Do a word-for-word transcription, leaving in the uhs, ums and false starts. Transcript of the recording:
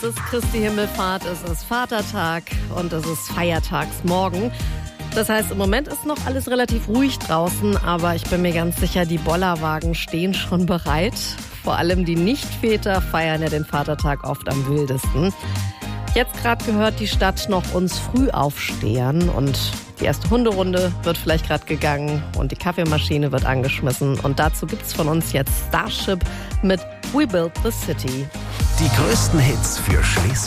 ist Christi Himmelfahrt, es ist Vatertag und es ist Feiertagsmorgen. Das heißt, im Moment ist noch alles relativ ruhig draußen, aber ich bin mir ganz sicher, die Bollerwagen stehen schon bereit. Vor allem die Nichtväter feiern ja den Vatertag oft am wildesten. Jetzt gerade gehört die Stadt noch uns Frühaufstehern und die erste Hunderunde wird vielleicht gerade gegangen und die Kaffeemaschine wird angeschmissen. Und dazu gibt's von uns jetzt Starship mit We Built the City. Die größten Hits für Schleswig